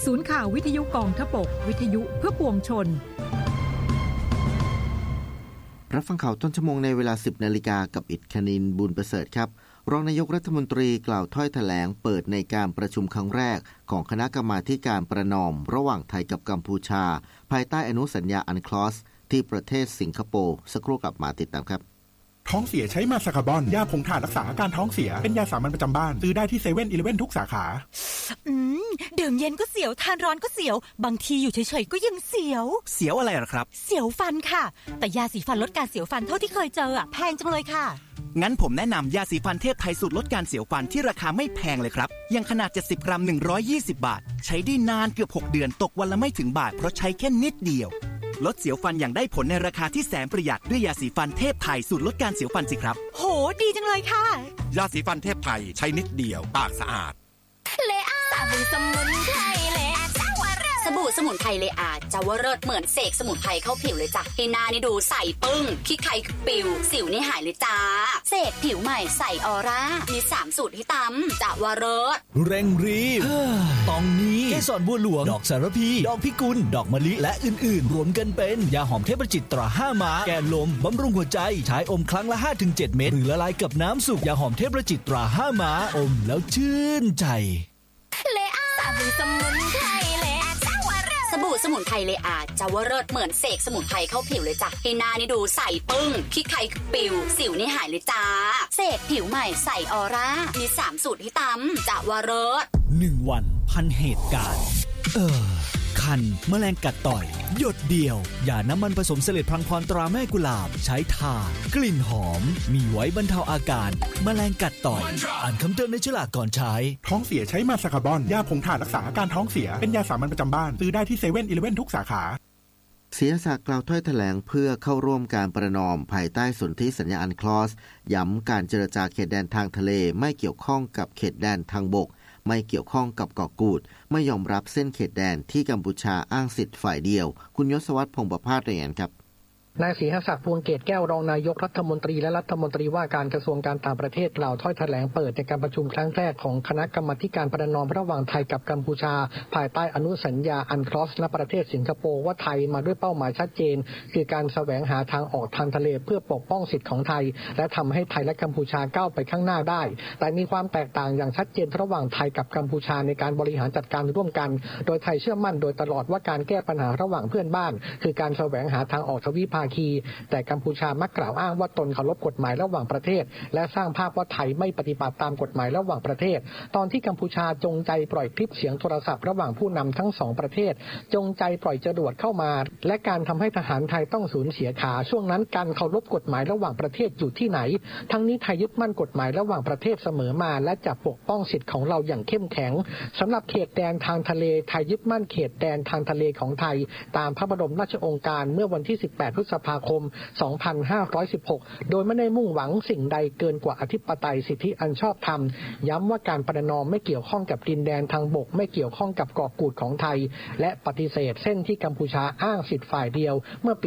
ศูนย์ข่าววิทยุกองทพบกวิทยุเพื่อปวงชนรับฟังข่าวต้นชั่วโมงในเวลา 10 นาฬิกากับอิฐคณินบุญประเสริฐครับรองนายกรัฐมนตรีกล่าวถ้อยแถลงเปิดในการประชุมครั้งแรกของคณะกรรมาธิการประนอมระหว่างไทยกับกัมพูชาภายใต้อนุสัญญาอันคลอสที่ประเทศสิงคโปร์สักครู่กลับมาติดตามครับท้องเสียใช้มาซาคาบอนยาผงถ่านรักษาอาการท้องเสียเป็นยาสามัญประจำบ้านซื้อได้ที่7-11 ทุกสาขาดื่มเย็นก็เสียวทานร้อนก็เสียวบางทีอยู่เฉยๆก็ยังเสียวอะไรหรอครับเสียวฟันค่ะแต่ยาสีฟันลดการเสียวฟันเท่าที่เคยเจอแพงจังเลยค่ะงั้นผมแนะนำยาสีฟันเทพไทยสูตรลดการเสียวฟันที่ราคาไม่แพงเลยครับยังขนาด70 กรัม120 บาทใช้ได้นานเกือบ6 เดือนตกวันละไม่ถึงบาทเพราะใช้แค่นิดเดียวลดเสียวฟันอย่างได้ผลในราคาที่แสนประหยัดด้วยยาสีฟันเทพไทยสูตรลดการเสียวฟันสิครับโหดีจังเลยค่ะยาสีฟันเทพไทยใช้นิดเดียวปากสะอาดเลอาสบู่สมุนไพรเลอาจาวเริศสบู่สมุนไพรเลอาจาวเริศเหมือนเสกสมุนไพรเข้าผิวเลยจ้ะที่หน้านี่ดูใสปึ้งขี้ใครปิวสิวนี่หายเลยจ้าเสกผิวใหม่ใสออร่ามี3สูตรที่ตำจาวเริศเร่งรีบตองนี้เกสรบัวหลวงดอกสารพีดอกพิกุลดอกมะลิและอื่นๆรวมกันเป็นยาหอมเทพจิตตรา5 ม้าแก้ลมบำรุงหัวใจใช้อมครั้งละ 5-7 เม็ดหรือละลายกับน้ำสุกยาหอมเทพจิตตรา5 ม้าอมแล้วชื่นใจเลอาสบู่สมุนไพรเลอาจาวเริศสบู่สมุนไพรเลอาจาวเริศเหมือนเสกสมุนไพรเข้าผิวเลยจ้ะที่หน้านี่ดูใสปึ้งขี้ใครปิวสิวนี่หายเลยจ้าเสกผิวใหม่ใสออร่ามี3สูตรที่ตำจาวเริศ 1 วันพันเหตุการณ์คันแมลงกัดต่อยหยดเดียวยาน้ำมันผสมเสลดพลังพรตราแม่กุหลาบใช้ทากลิ่นหอมมีไว้บรรเทาอาการแมลงกัดต่อยอ่านคำเตือนในฉลากก่อนใช้ท้องเสียใช้มาซาคาบอนยาผงถ่านรักษาอาการท้องเสียเป็นยาสามัญประจำบ้านซื้อได้ที่7-11 ทุกสาขาศิริศักดิ์กล่าวถ้อยแถลงเพื่อเข้าร่วมการประนอมภายใต้สนธิสัญญาอันคลอสย้ำการเจรจาเขตแดนทางทะเลไม่เกี่ยวข้องกับเขตแดนทางบกไม่เกี่ยวข้องกับเกาะกูดไม่ยอมรับเส้นเขตแดนที่กัมพูชาอ้างสิทธิ์ฝ่ายเดียวคุณยศวัฒน์พงษ์ประภาสรายงานครับนายศรีหศักดิ์พวงเกตแก้วรองนายกรัฐมนตรีและรัฐมนตรีว่าการกระทรวงการต่างประเทศกล่าวถ้อยแถลงเปิดในการประชุมครั้งแรกของคณะกรรมาการประนอมระหว่างไทยกับกัมพูชาภายใต้อนุสัญญาอันคลอสณประเทศสิงคโปร์ว่าไทยมาด้วยเป้าหมายชัดเจนคือการแสวงหาทางออกทางทะเลเพื่อปกป้องสิทธิของไทยและทำให้ไทยและกัมพูชาก้าวไปข้างหน้าได้แต่มีความแตกต่างอย่างชัดเจนระหว่างไทยกับกัมพูชาในการบริหารจัดการร่วมกันโดยไทยเชื่อมั่นโดยตลอดว่าการแก้ปัญหาระหว่างเพื่อนบ้านคือการแสวงหาทางออกทวิภาคีแต่กัมพูชามักกล่าวอ้างว่าตนเคารพกฎหมายระหว่างประเทศและสร้างภาพว่าไทยไม่ปฏิบัติตามกฎหมายระหว่างประเทศตอนที่กัมพูชาจงใจปล่อยคลิปเสียงโทรศัพท์ระหว่างผู้นำทั้ง2ประเทศจงใจปล่อยจรวดเข้ามาและการทำให้ทหารไทยต้องสูญเสียขาช่วงนั้นการเคารพกฎหมายระหว่างประเทศอยู่ที่ไหนทั้งนี้ไทยยึดมั่นกฎหมายระหว่างประเทศเสมอมาและจะปกป้องสิทธิของเราอย่างเข้มแข็งสำหรับเขตแดนทางทะเลไทยยึดมั่นเขตแดนทางทะเลของไทยตามพระบรมราชโองการเมื่อวันที่18 พฤษภาคม 2516 โดยไม่ได้มุ่งหวังสิ่งใดเกินกว่าอธิปไตยสิทธิอันชอบธรรมย้ำว่าการประนอมไม่เกี่ยวข้องกับดินแดนทางบกไม่เกี่ยวข้องกับเกาะกูดของไทยและปฏิเสธเส้นที่กัมพูชาอ้างสิทธิฝ่ายเดียวเมื่อปี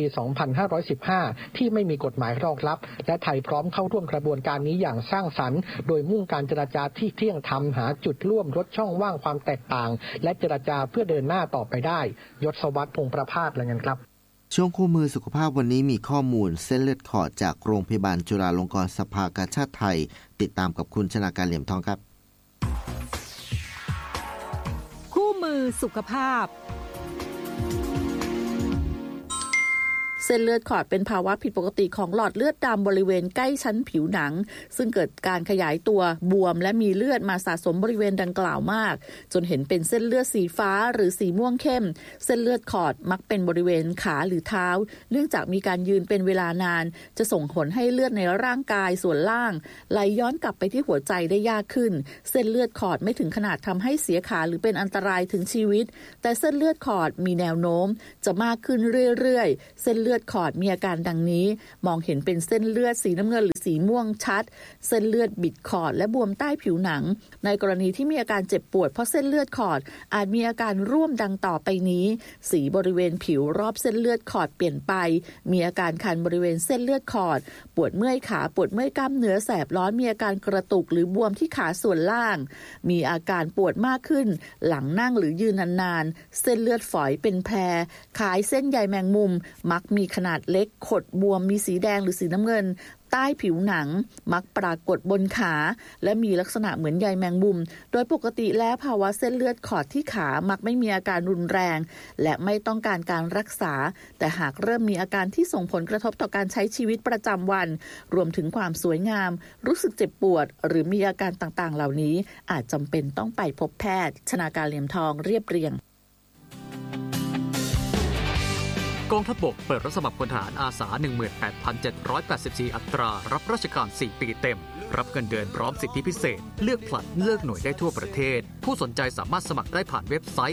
2515 ที่ไม่มีกฎหมายรองรับและไทยพร้อมเข้าร่วมกระบวนการนี้อย่างสร้างสรรค์โดยมุ่งการเจรจาที่เที่ยงธรรมหาจุดร่วมลดช่องว่างความแตกต่างและเจรจาเพื่อเดินหน้าต่อไปได้ยศวัฒน์พงษ์ประภาสรายงานครับช่วงคู่มือสุขภาพวันนี้มีข้อมูลเส้นเลือดขอดจากโรงพยาบาลจุฬาลงกรณ์สภากาชาดไทยติดตามกับคุณชนาการเหลี่ยมทองครับคู่มือสุขภาพเส้นเลือดขอดเป็นภาวะผิดปกติของหลอดเลือดดำบริเวณใกล้ชั้นผิวหนังซึ่งเกิดการขยายตัวบวมและมีเลือดมาสะสมบริเวณดังกล่าวมากจนเห็นเป็นเส้นเลือดสีฟ้าหรือสีม่วงเข้มเส้นเลือดขอดมักเป็นบริเวณขาหรือเท้าเนื่องจากมีการยืนเป็นเวลานานจะส่งผลให้เลือดในร่างกายส่วนล่างไหลย้อนกลับไปที่หัวใจได้ยากขึ้นเส้นเลือดขอดไม่ถึงขนาดทำให้เสียขาหรือเป็นอันตรายถึงชีวิตแต่เส้นเลือดขอดมีแนวโน้มจะมากขึ้นเรื่อยๆเส้นเลือดขอดมีอาการดังนี้มองเห็นเป็นเส้นเลือดสีน้ำเงินหรือสีม่วงชัดเส้นเลือดบิดขอดและบวมใต้ผิวหนังในกรณีที่มีอาการเจ็บปวดเพราะเส้นเลือดขอดอาจมีอาการร่วมดังต่อไปนี้สีบริเวณผิวรอบเส้นเลือดขอดเปลี่ยนไปมีอาการคันบริเวณเส้นเลือดขอดปวดเมื่อยขาปวดเมื่อยกล้ามเนื้อแสบร้อนมีอาการกระตุกหรือบวมที่ขาส่วนล่างมีอาการปวดมากขึ้นหลังนั่งหรือยืนนานๆเส้นเลือดฝอยเป็นแผลคล้ายเส้นใยแมงมุมมักมีขนาดเล็กขดบวมมีสีแดงหรือสีน้ำเงินใต้ผิวหนังมักปรากฏบนขาและมีลักษณะเหมือนใยแมงมุมโดยปกติแล้วภาวะเส้นเลือดขอดที่ขามักไม่มีอาการรุนแรงและไม่ต้องการการรักษาแต่หากเริ่มมีอาการที่ส่งผลกระทบต่อการใช้ชีวิตประจำวันรวมถึงความสวยงามรู้สึกเจ็บปวดหรือมีอาการต่างๆเหล่านี้อาจจำเป็นต้องไปพบแพทย์ชนาการเหลี่ยมทองเรียบเรียงกองทัพบกเปิดรับสมัครพลทหารอาสา 18,784 อัตรารับราชการ 4 ปีเต็มรับเงินเดือนพร้อมสิทธิพิเศษเลือกผลัดเลือกหน่วยได้ทั่วประเทศผู้สนใจสามารถสมัครได้ผ่านเว็บไซต์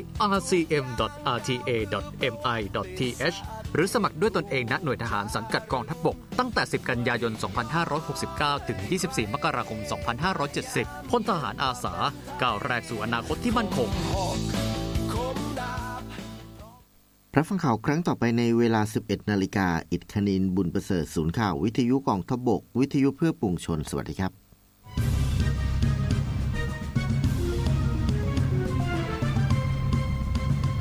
rcm.rta.mi.th หรือสมัครด้วยตนเองณหน่วยทหารสังกัดกองทัพบกตั้งแต่ 10 กันยายน 2569 ถึง 24 มกราคม 2570 พลทหารอาสาก้าวแรกสู่อนาคตที่มั่นคงรับฟังข่าวครั้งต่อไปในเวลา 11 นาฬิกาอิฐคณินบุญประเสริฐศูนย์ข่าววิทยุกองทัพบกวิทยุเพื่อปวงชนสวัสดีครับ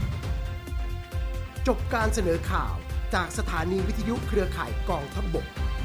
จบการเสนอข่าวจากสถานีวิทยุเครือข่ายกองทัพบก